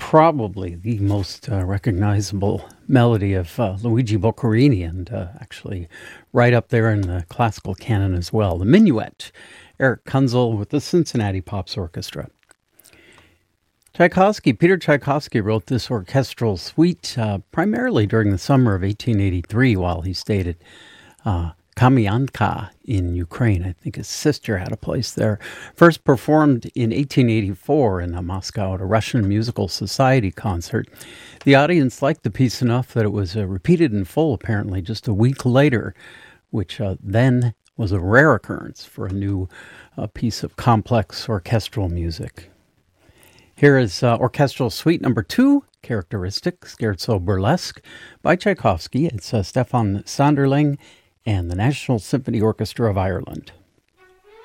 probably the most recognizable melody of Luigi Boccherini, and actually right up there in the classical canon as well. The Minuet, Eric Kunzel with the Cincinnati Pops Orchestra. Peter Tchaikovsky wrote this orchestral suite primarily during the summer of 1883 while he stayed at Kamianka in Ukraine. I think his sister had a place there. First performed in 1884 in Moscow at a Russian Musical Society concert. The audience liked the piece enough that it was repeated in full, apparently, just a week later, which then was a rare occurrence for a new piece of complex orchestral music. Here is Orchestral Suite Number 2, Characteristic, Scherzo Burlesque, by Tchaikovsky. It's Stefan Sanderling and the National Symphony Orchestra of Ireland.